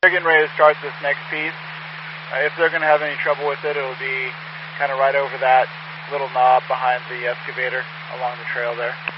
They're getting ready to start this next piece. If they're going to have any trouble with it, it'll be kind of right over that little knob behind the excavator along the trail there.